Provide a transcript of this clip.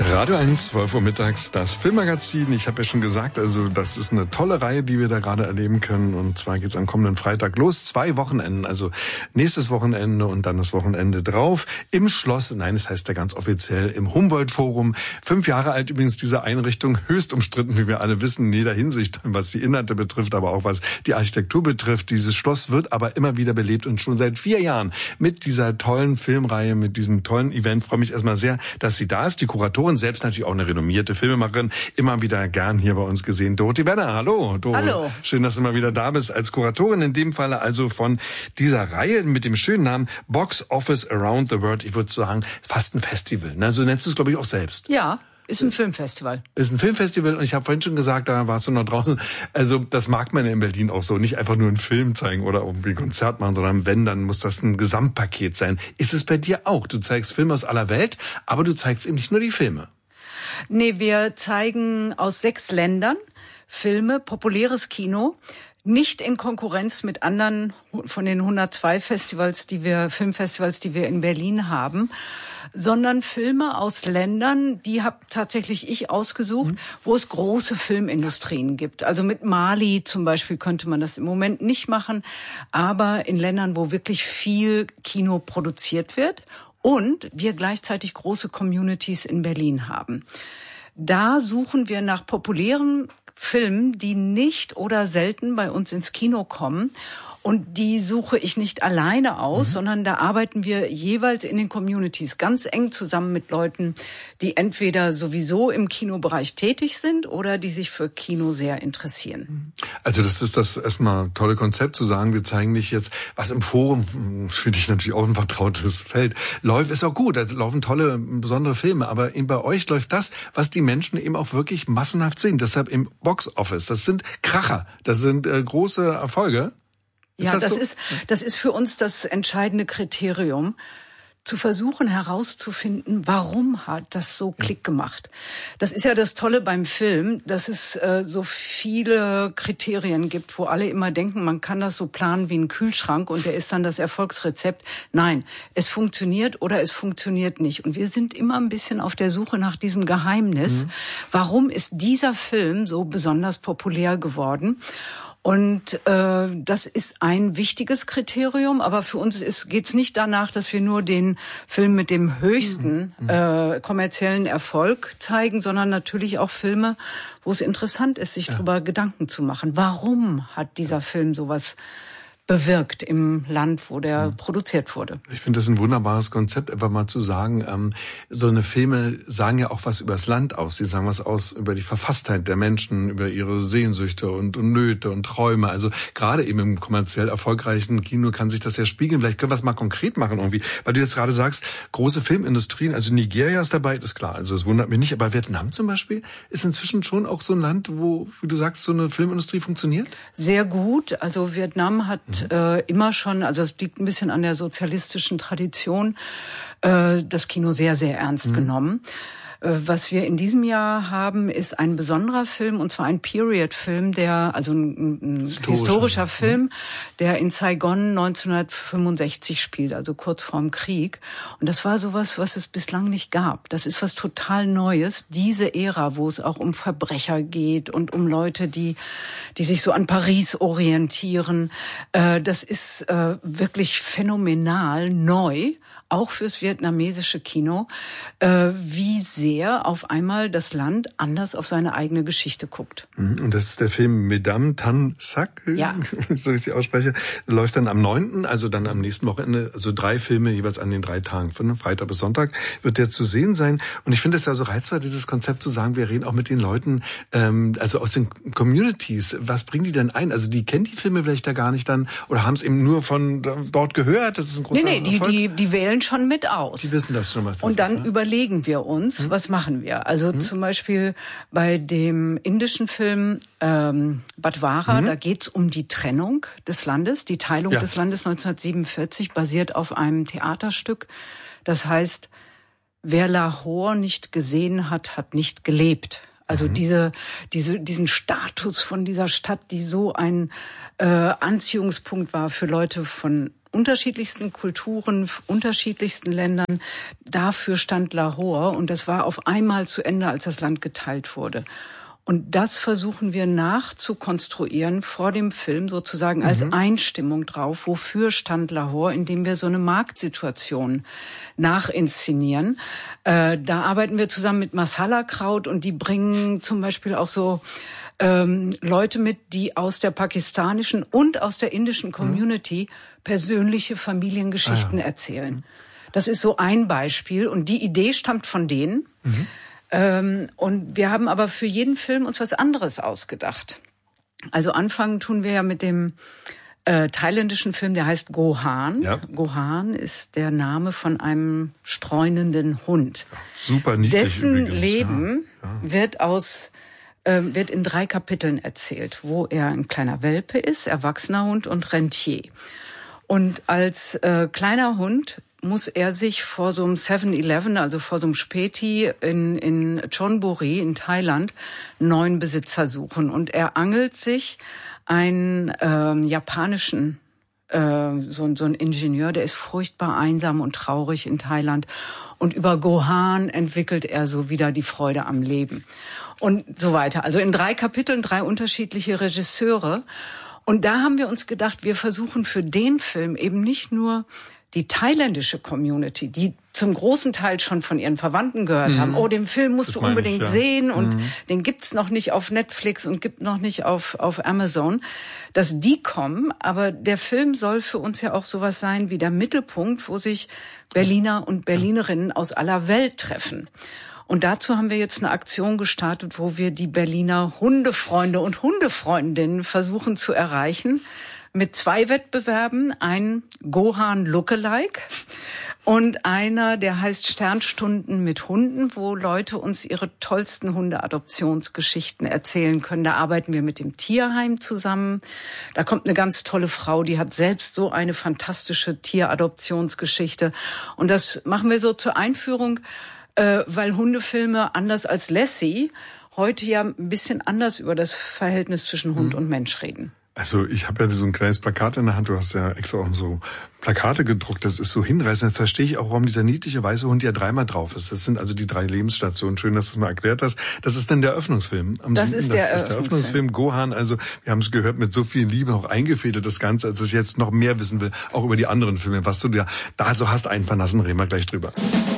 Radio 1, 12 Uhr mittags, das Filmmagazin. Ich habe ja schon gesagt, also das ist eine tolle Reihe, die wir da gerade erleben können. Und zwar geht's am kommenden Freitag los. 2 Wochenenden, also nächstes Wochenende und dann das Wochenende drauf. Im Schloss, nein, es heißt ja ganz offiziell im Humboldt-Forum. 5 Jahre alt übrigens diese Einrichtung, höchst umstritten, wie wir alle wissen, in jeder Hinsicht, was die Inhalte betrifft, aber auch was die Architektur betrifft. Dieses Schloss wird aber immer wieder belebt und schon seit 4 Jahren mit dieser tollen Filmreihe, mit diesem tollen Event. Ich freue mich erstmal sehr, dass sie da ist. Die Kuratorin, selbst natürlich auch eine renommierte Filmemacherin, immer wieder gern hier bei uns gesehen. Dorothee Wenner, hallo. Hallo. Schön, dass du mal wieder da bist als Kuratorin, in dem Falle also von dieser Reihe mit dem schönen Namen Box Office Around the World. Ich würde sagen, fast ein Festival. Ne? So nennst du es, glaube ich, auch selbst. Ja. Ist ein Filmfestival. Ist ein Filmfestival und ich habe vorhin schon gesagt, da warst du noch draußen. Also das mag man ja in Berlin auch so. Nicht einfach nur einen Film zeigen oder irgendwie ein Konzert machen, sondern wenn, dann muss das ein Gesamtpaket sein. Ist es bei dir auch? Du zeigst Filme aus aller Welt, aber du zeigst eben nicht nur die Filme. Nee, wir zeigen aus 6 Ländern Filme, populäres Kino. Nicht in Konkurrenz mit anderen von den 102 Filmfestivals, die wir in Berlin haben, sondern Filme aus Ländern, die habe tatsächlich ich ausgesucht, wo es große Filmindustrien gibt. Also mit Mali zum Beispiel könnte man das im Moment nicht machen, aber in Ländern, wo wirklich viel Kino produziert wird und wir gleichzeitig große Communities in Berlin haben. Da suchen wir nach populären Filmen, die nicht oder selten bei uns ins Kino kommen. Und die suche ich nicht alleine aus, sondern da arbeiten wir jeweils in den Communities ganz eng zusammen mit Leuten, die entweder sowieso im Kinobereich tätig sind oder die sich für Kino sehr interessieren. Also das ist das erstmal tolle Konzept zu sagen, wir zeigen nicht jetzt, was im Forum, für dich natürlich auch ein vertrautes Feld, läuft, ist auch gut, da laufen tolle, besondere Filme, aber eben bei euch läuft das, was die Menschen eben auch wirklich massenhaft sehen. Deshalb im Box Office, das sind Kracher, das sind große Erfolge. Ja, das ist für uns das entscheidende Kriterium, zu versuchen herauszufinden, warum hat das so Klick gemacht. Das ist ja das Tolle beim Film, dass es so viele Kriterien gibt, wo alle immer denken, man kann das so planen wie ein Kühlschrank und der ist dann das Erfolgsrezept. Nein, es funktioniert oder es funktioniert nicht. Und wir sind immer ein bisschen auf der Suche nach diesem Geheimnis. Warum ist dieser Film so besonders populär geworden? Und das ist ein wichtiges Kriterium, aber für uns geht's nicht danach, dass wir nur den Film mit dem höchsten kommerziellen Erfolg zeigen, sondern natürlich auch Filme, wo es interessant ist, sich darüber Gedanken zu machen. Warum hat dieser Film sowas bewirkt im Land, wo der produziert wurde. Ich finde das ein wunderbares Konzept, einfach mal zu sagen, so eine Filme sagen ja auch was über das Land aus. Die sagen was aus über die Verfasstheit der Menschen, über ihre Sehnsüchte und Nöte und Träume. Also gerade eben im kommerziell erfolgreichen Kino kann sich das ja spiegeln. Vielleicht können wir es mal konkret machen irgendwie. Weil du jetzt gerade sagst, große Filmindustrien, also Nigeria ist dabei, ist klar. Also es wundert mich nicht. Aber Vietnam zum Beispiel ist inzwischen schon auch so ein Land, wo, wie du sagst, so eine Filmindustrie funktioniert? Sehr gut. Also Vietnam hat immer schon, also es liegt ein bisschen an der sozialistischen Tradition, das Kino sehr, sehr ernst genommen. Was wir in diesem Jahr haben, ist ein besonderer Film, und zwar ein Period-Film, also ein historischer Film, der in Saigon 1965 spielt, also kurz vorm Krieg. Und das war sowas, was es bislang nicht gab. Das ist was total Neues, diese Ära, wo es auch um Verbrecher geht und um Leute, die sich so an Paris orientieren. Das ist wirklich phänomenal neu, auch fürs vietnamesische Kino, wie sehr auf einmal das Land anders auf seine eigene Geschichte guckt. Und das ist der Film Mesdames Tan Sac, ja, so ich die ausspreche, läuft dann am 9., also dann am nächsten Wochenende, also 3 Filme jeweils an den 3 Tagen, von Freitag bis Sonntag wird der zu sehen sein. Und ich finde es ja so reizvoll, dieses Konzept zu sagen, wir reden auch mit den Leuten, also aus den Communities, was bringen die denn ein? Also die kennen die Filme vielleicht da gar nicht dann oder haben es eben nur von dort gehört, das ist ein großer Erfolg? Die wählen schon mit aus. Die wissen das schon, was das und dann ist, ne? Überlegen wir uns, was machen wir? Also zum Beispiel bei dem indischen Film Badwara, da geht's um die Trennung des Landes. Die Teilung des Landes 1947 basiert auf einem Theaterstück. Das heißt, wer Lahore nicht gesehen hat, hat nicht gelebt. Also diesen Status von dieser Stadt, die so ein Anziehungspunkt war für Leute von unterschiedlichsten Kulturen, unterschiedlichsten Ländern. Dafür stand Lahore und das war auf einmal zu Ende, als das Land geteilt wurde. Und das versuchen wir nachzukonstruieren vor dem Film, sozusagen als Einstimmung drauf. Wofür stand Lahore, indem wir so eine Marktsituation nachinszenieren. Da arbeiten wir zusammen mit Masala Kraut und die bringen zum Beispiel auch so Leute mit, die aus der pakistanischen und aus der indischen Community persönliche Familiengeschichten erzählen. Das ist so ein Beispiel und die Idee stammt von denen. Und wir haben aber für jeden Film uns was anderes ausgedacht. Also anfangen tun wir ja mit dem thailändischen Film, der heißt Gohan. Ja. Gohan ist der Name von einem streunenden Hund. Super niedlich. Dessen übrigens. Leben wird in 3 Kapiteln erzählt, wo er ein kleiner Welpe ist, erwachsener Hund und Rentier. Und als kleiner Hund muss er sich vor so einem 7-Eleven, also vor so einem Späti in Chonburi in Thailand, einen neuen Besitzer suchen. Und er angelt sich einen japanischen, so ein Ingenieur, der ist furchtbar einsam und traurig in Thailand. Und über Gohan entwickelt er so wieder die Freude am Leben. Und so weiter. Also in 3 Kapiteln 3 unterschiedliche Regisseure. Und da haben wir uns gedacht, wir versuchen für den Film eben nicht nur die thailändische Community, die zum großen Teil schon von ihren Verwandten gehört haben, oh, den Film musst du unbedingt sehen und den gibt's noch nicht auf Netflix und gibt noch nicht auf Amazon, dass die kommen. Aber der Film soll für uns ja auch sowas sein wie der Mittelpunkt, wo sich Berliner und Berlinerinnen aus aller Welt treffen. Und dazu haben wir jetzt eine Aktion gestartet, wo wir die Berliner Hundefreunde und Hundefreundinnen versuchen zu erreichen mit 2 Wettbewerben, ein Gohan Lookalike und einer, der heißt Sternstunden mit Hunden, wo Leute uns ihre tollsten Hundeadoptionsgeschichten erzählen können. Da arbeiten wir mit dem Tierheim zusammen. Da kommt eine ganz tolle Frau, die hat selbst so eine fantastische Tieradoptionsgeschichte. Und das machen wir so zur Einführung, weil Hundefilme anders als Lassie heute ja ein bisschen anders über das Verhältnis zwischen Hund und Mensch reden. Also ich habe ja so ein kleines Plakat in der Hand, du hast ja extra auch so Plakate gedruckt, das ist so hinreißend. Jetzt verstehe ich auch, warum dieser niedliche weiße Hund ja 3-mal drauf ist. Das sind also die 3 Lebensstationen. Schön, dass du es mal erklärt hast. Das ist dann der Eröffnungsfilm. Das ist der Eröffnungsfilm Gohan. Also wir haben es gehört, mit so viel Liebe auch eingefädelt das Ganze, als ich jetzt noch mehr wissen will, auch über die anderen Filme, was du da so hast einfallen lassen, reden wir gleich drüber.